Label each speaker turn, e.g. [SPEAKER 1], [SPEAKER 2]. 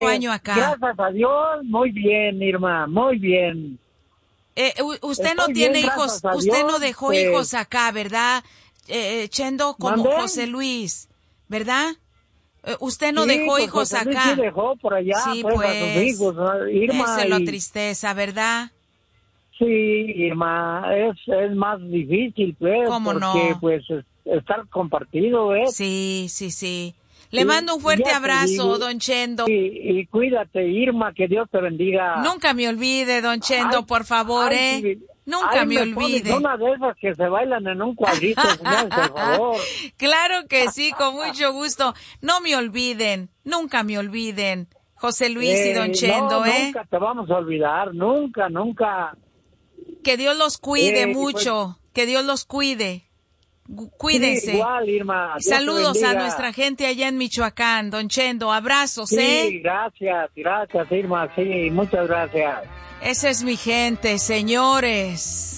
[SPEAKER 1] año acá.
[SPEAKER 2] Gracias a Dios, muy bien, Irma, muy bien.
[SPEAKER 1] Usted no
[SPEAKER 2] Estoy
[SPEAKER 1] tiene
[SPEAKER 2] bien,
[SPEAKER 1] hijos,
[SPEAKER 2] gracias a
[SPEAKER 1] usted
[SPEAKER 2] Dios,
[SPEAKER 1] no dejó
[SPEAKER 2] pues.
[SPEAKER 1] hijos acá, ¿verdad? Chendo, como
[SPEAKER 2] ¿Mandé?
[SPEAKER 1] José Luis, ¿verdad? Usted no
[SPEAKER 2] Sí,
[SPEAKER 1] dejó
[SPEAKER 2] pues
[SPEAKER 1] hijos
[SPEAKER 2] José Luis sí
[SPEAKER 1] acá.
[SPEAKER 2] dejó por allá,
[SPEAKER 1] Sí,
[SPEAKER 2] pues, a sus
[SPEAKER 1] pues,
[SPEAKER 2] hijos, ¿no? Irma,
[SPEAKER 1] esa es la
[SPEAKER 2] y
[SPEAKER 1] tristeza, ¿verdad?
[SPEAKER 2] sí, Irma, es más difícil, pues,
[SPEAKER 1] ¿Cómo
[SPEAKER 2] porque,
[SPEAKER 1] no?
[SPEAKER 2] pues, estar compartido, ¿eh?
[SPEAKER 1] Sí, sí, sí. Le mando un
[SPEAKER 2] Y
[SPEAKER 1] fuerte
[SPEAKER 2] ya te
[SPEAKER 1] abrazo,
[SPEAKER 2] digo,
[SPEAKER 1] don Chendo.
[SPEAKER 2] y cuídate, Irma, que Dios te bendiga.
[SPEAKER 1] Nunca me olvide, don Chendo,
[SPEAKER 2] Ay,
[SPEAKER 1] por favor,
[SPEAKER 2] ay,
[SPEAKER 1] ¿eh?
[SPEAKER 2] sí,
[SPEAKER 1] Nunca
[SPEAKER 2] ahí
[SPEAKER 1] me
[SPEAKER 2] me pones
[SPEAKER 1] olvide.
[SPEAKER 2] una de esas que se bailan en un cuadrito, si me haces el favor.
[SPEAKER 1] Claro que sí, con mucho gusto. No me olviden, nunca me olviden. José Luis y don
[SPEAKER 2] No,
[SPEAKER 1] Chendo, ¿eh?
[SPEAKER 2] nunca te vamos a olvidar, nunca, nunca.
[SPEAKER 1] Que Dios los cuide
[SPEAKER 2] Pues
[SPEAKER 1] mucho, que Dios los cuide.
[SPEAKER 2] sí,
[SPEAKER 1] Cuídense.
[SPEAKER 2] igual, Irma, Dios te
[SPEAKER 1] Saludos a
[SPEAKER 2] bendiga.
[SPEAKER 1] nuestra gente allá en Michoacán, don Chendo. Abrazos, ¿eh?
[SPEAKER 2] Sí, gracias, Irma, sí, muchas gracias.
[SPEAKER 1] Esa es mi gente, señores.